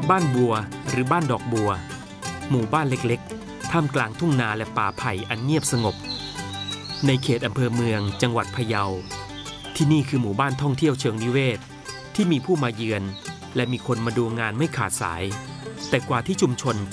บ้านบัวหรือบ้านดอกบัวหมู่บ้านเล็กๆท่ามกลางทุ่งนาและป่าไผ่อันเงียบสงบในเขตอำเภอเมืองจังหวัดพะเยาที่นี่คือหมู่บ้านท่องเที่ยวเชิงนิเวศที่มีผู้มาเยือนและมีคนมาดูงานไม่ขาดสายแต่กว่าที่ชุมชน